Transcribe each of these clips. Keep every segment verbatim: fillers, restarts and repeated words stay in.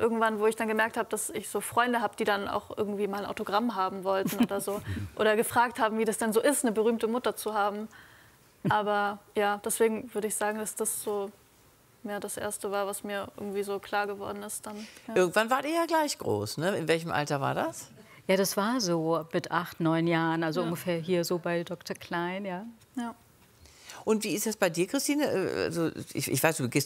irgendwann, wo ich dann gemerkt habe, dass ich so Freunde habe, die dann auch irgendwie mal ein Autogramm haben wollten oder so. Oder gefragt haben, wie das denn so ist, eine berühmte Mutter zu haben. Aber ja, deswegen würde ich sagen, dass das so mehr das Erste war, was mir irgendwie so klar geworden ist dann. Ja. Irgendwann wart ihr ja gleich groß, ne? In welchem Alter war das? Ja, das war so mit acht, neun Jahren, also ja. ungefähr hier so bei Doktor Klein, ja. Ja. Und wie ist das bei dir, Christine? Also ich, ich weiß, du gehst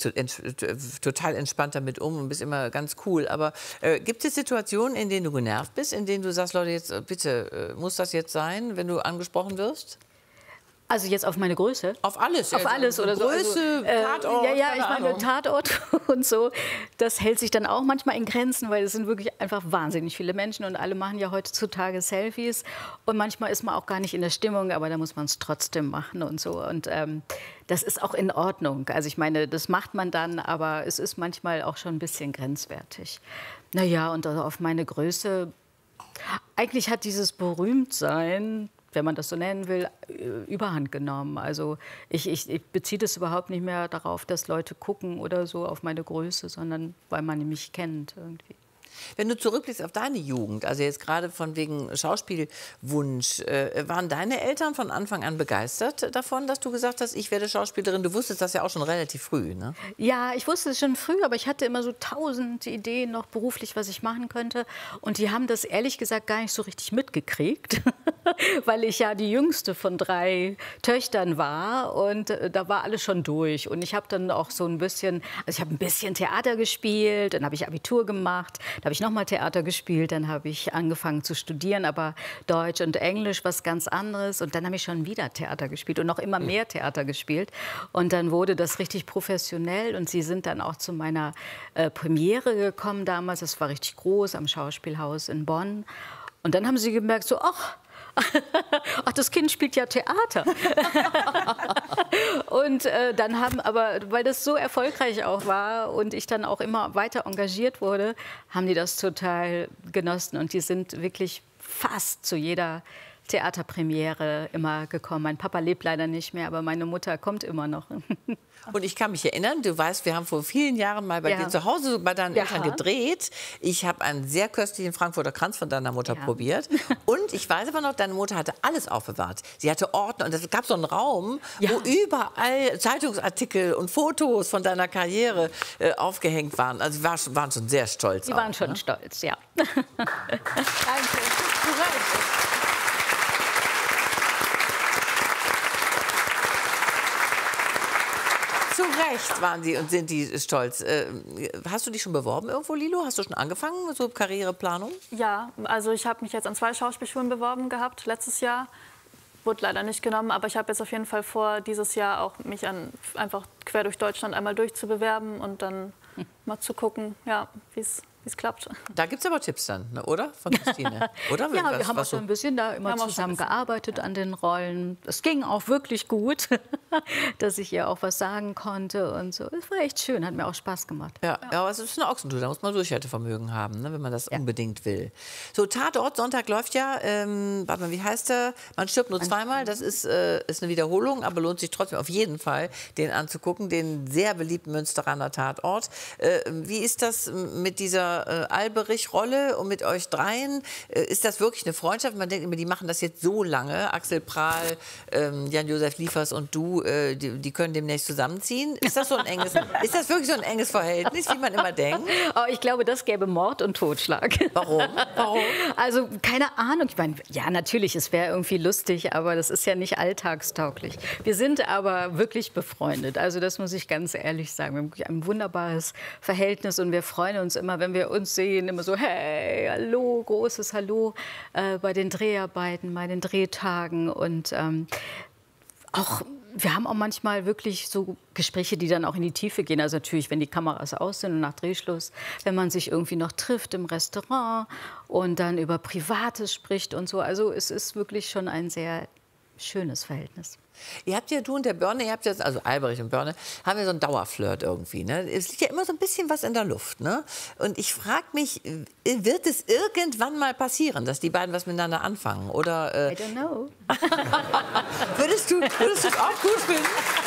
total entspannt damit um und bist immer ganz cool. Aber äh, gibt es Situationen, in denen du genervt bist, in denen du sagst, Leute, jetzt bitte, äh, muss das jetzt sein, wenn du angesprochen wirst? Also jetzt auf meine Größe? Auf alles. Auf alles oder so. Größe, also, äh, Tatort, ja, ja, ich meine Ahnung. Tatort und so. Das hält sich dann auch manchmal in Grenzen, weil es sind wirklich einfach wahnsinnig viele Menschen und alle machen ja heutzutage Selfies. Und manchmal ist man auch gar nicht in der Stimmung, aber da muss man es trotzdem machen und so. Und ähm, das ist auch in Ordnung. Also ich meine, das macht man dann, aber es ist manchmal auch schon ein bisschen grenzwertig. Naja, und also auf meine Größe, eigentlich hat dieses Berühmtsein, wenn man das so nennen will, Überhand genommen. Also ich, ich, ich beziehe das überhaupt nicht mehr darauf, dass Leute gucken oder so auf meine Größe, sondern weil man mich kennt irgendwie. Wenn du zurückblickst auf deine Jugend, also jetzt gerade von wegen Schauspielwunsch, äh, waren deine Eltern von Anfang an begeistert davon, dass du gesagt hast, ich werde Schauspielerin? Du wusstest das ja auch schon relativ früh, ne? Ja, ich wusste es schon früh, aber ich hatte immer so tausend Ideen noch beruflich, was ich machen könnte. Und die haben das ehrlich gesagt gar nicht so richtig mitgekriegt, weil ich ja die jüngste von drei Töchtern war und äh, da war alles schon durch. Und ich habe dann auch so ein bisschen, also ich habe ein bisschen Theater gespielt, dann habe ich Abitur gemacht, da habe ich noch mal Theater gespielt, dann habe ich angefangen zu studieren, aber Deutsch und Englisch was ganz anderes. Und dann habe ich schon wieder Theater gespielt und noch immer mehr Theater gespielt. Und dann wurde das richtig professionell und sie sind dann auch zu meiner äh, Premiere gekommen damals. Das war richtig groß am Schauspielhaus in Bonn. Und dann haben sie gemerkt, so, ach, ach, das Kind spielt ja Theater. Und äh, dann haben aber, weil das so erfolgreich auch war und ich dann auch immer weiter engagiert wurde, haben die das total genossen. Und die sind wirklich fast zu jeder Theaterpremiere immer gekommen. Mein Papa lebt leider nicht mehr, aber meine Mutter kommt immer noch. Und ich kann mich erinnern, du weißt, wir haben vor vielen Jahren mal bei ja. dir zu Hause bei deinen ja. Eltern gedreht. Ich habe einen sehr köstlichen Frankfurter Kranz von deiner Mutter ja. probiert. Und ich weiß aber noch, deine Mutter hatte alles aufbewahrt. Sie hatte Ordner und es gab so einen Raum, ja. wo überall Zeitungsartikel und Fotos von deiner Karriere äh, aufgehängt waren. Also sie war, waren schon sehr stolz. Sie auch, waren schon ne? stolz, ja. Danke. Zu Recht waren sie und sind die stolz. Äh, hast du dich schon beworben irgendwo, Lilo? Hast du schon angefangen, so Karriereplanung? Ja, also ich habe mich jetzt an zwei Schauspielschulen beworben gehabt, letztes Jahr. Wurde leider nicht genommen, aber ich habe jetzt auf jeden Fall vor, dieses Jahr auch mich an, einfach quer durch Deutschland einmal durchzubewerben und dann hm. mal zu gucken, ja, wie es klappt. Da gibt es aber Tipps dann, ne, oder? Von Christine, oder? Ja, was, wir haben auch so schon ein bisschen da immer zusammen gearbeitet an den Rollen. Es ging auch wirklich gut, dass ich ihr auch was sagen konnte und so. Es war echt schön, hat mir auch Spaß gemacht. Ja, ja, aber es ist eine Ochsentour, da muss man Durchhaltevermögen haben, ne, wenn man das ja. unbedingt will. So, Tatort, Sonntag läuft ja, ähm, warte mal, wie heißt der? Man stirbt nur zweimal, das ist, äh, ist eine Wiederholung, aber lohnt sich trotzdem auf jeden Fall, den anzugucken, den sehr beliebten Münsteraner Tatort. Äh, wie ist das mit dieser Äh, Alberich-Rolle und mit euch dreien? Äh, ist das wirklich eine Freundschaft? Man denkt immer, die machen das jetzt so lange. Axel Prahl, ähm, Jan-Josef Liefers und du, äh, die, die können demnächst zusammenziehen. Ist das so ein enges, ist das wirklich so ein enges Verhältnis, wie man immer denkt? Oh, ich glaube, das gäbe Mord und Totschlag. Warum? Warum? Also, keine Ahnung. Ich meine, ja, natürlich, es wäre irgendwie lustig, aber das ist ja nicht alltagstauglich. Wir sind aber wirklich befreundet. Also, das muss ich ganz ehrlich sagen. Wir haben wirklich ein wunderbares Verhältnis und wir freuen uns immer, wenn wir uns sehen, immer so, hey, hallo, großes Hallo äh, bei den Dreharbeiten, bei den Drehtagen. Und ähm, auch, wir haben auch manchmal wirklich so Gespräche, die dann auch in die Tiefe gehen. Also natürlich, wenn die Kameras aus sind und nach Drehschluss, wenn man sich irgendwie noch trifft im Restaurant und dann über Privates spricht und so. Also es ist wirklich schon ein sehr schönes Verhältnis. Ihr habt ja, du und der Börne, ihr habt ja, also Alberich und Börne, haben ja so einen Dauerflirt irgendwie. Ne? Es liegt ja immer so ein bisschen was in der Luft. Ne? Und ich frage mich, wird es irgendwann mal passieren, dass die beiden was miteinander anfangen? Oder, äh, I don't know. würdest du würdest du es auch gut finden?